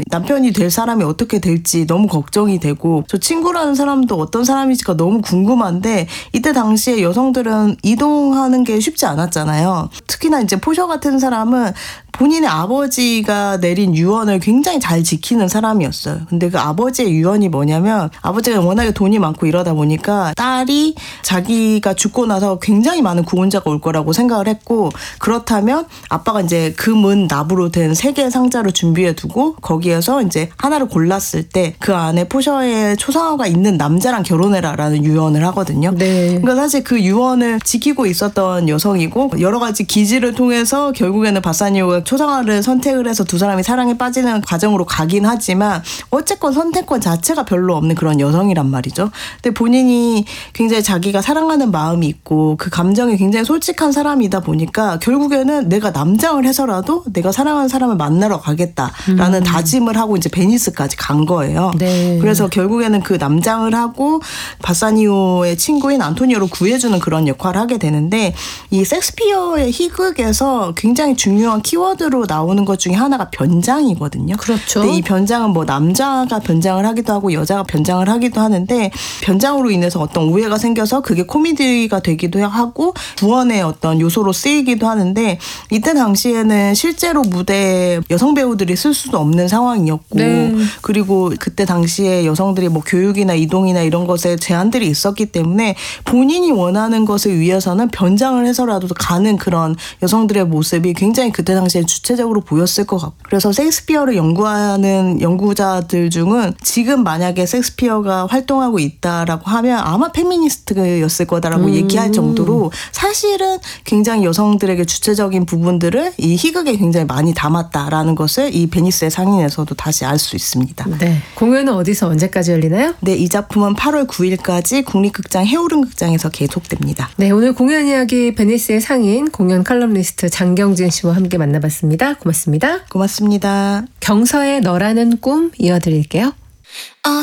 남편이 될 사람이 어떻게 될지 너무 걱정이 되고 저 친구라는 사람도 어떤 사람일지가 너무 궁금한데 이때 당시에 여성들은 이동하는 게 쉽지 않았잖아요. 특히나 이제 포셔 같은 사람은 본인의 아버지가 내린 유언을 굉장히 잘 지키는 사람이었어요. 근데 그 아버지의 유언이 뭐냐면 아버지가 워낙에 돈이 많고 이러다 보니까 딸이 자기가 죽고 나서 굉장히 많은 구원자가 올 거라고 생각을 했고 그렇다면 아빠가 이제 금은 납으로 된 3개의 상자를 준비해 두고 거기에서 이제 하나를 골랐을 때 그 안에 포셔의 초상화가 있는 남자랑 결혼해라라는 유언을 하거든요. 네. 그러니까 사실 그 유언을 지키고 있었던 여성이고 여러 가지 기지를 통해서 결국에는 바사니오가 초상화를 선택을 해서 두 사람이 사랑에 빠지는 과정으로 가긴 하지만 어쨌건 선택권 자체가 별로 없는 그런 여성이란 말이죠. 근데 본인이 굉장히 자기가 사랑하는 마음이 있고 그 감정이 굉장히 솔직한 사람이다 보니까 결국에는 내가 남장을 해서라도 내가 사랑하는 사람을 만나러 가겠다라는 다짐을 하고 이제 베니스까지 간 거예요. 네. 그래서 결국에는 그 남장을 하고 바사니오의 친구인 안토니오를 구해주는 그런 역할을 하게 되는데 이 섹스피어의 희극에서 굉장히 중요한 키워드로 나오는 것 중에 하나가 변장이거든요. 그렇죠. 근데 이 변장은 뭐 남자가 변장을 하기도 하고 여자가 변장을 하기도 하는데 변장으로 인해서 어떤 오해가 생겨서 그게 코미디가 되기도 하고 구원의 어떤 요소로 쓰이기도 하는데 이때 당시에는 실제로 무대에 여성 배우들이 쓸 수도 없는 상황이었고 네. 그리고 그때 당시에 여성들이 뭐 교육이나 이동이나 이런 것에 제한들이 있었기 때문에 본인이 원하는 것을 위해서는 변장을 해서라도 가는 그런 여성들의 모습이 굉장히 그때 당시에 주체적으로 보였을 것 같고 그래서 셰익스피어를 연구하는 연구자들 중은 지금 만약에 셰익스피어가 활동하고 있다라고 하면 아마 페미니스트였을 거다라고 얘기할 정도로 사실은 굉장히 여성들에게 주체적인 부분들을 이 희극에 굉장히 많이 담았다라는 것을 이 베니스의 상인에서도 다시 알 수 있습니다. 네. 공연은 어디서 언제까지 열리나요? 네, 이 작품은 8월 9일까지 국립극장 해오름극장에서 계속됩니다. 네, 오늘 공연 이야기 베니스의 상인 공연 칼럼니스트 장경진 씨와 함께 만나봤습니다. 고맙습니다. 고맙습니다. 경서의 너라는 꿈 이어드릴게요.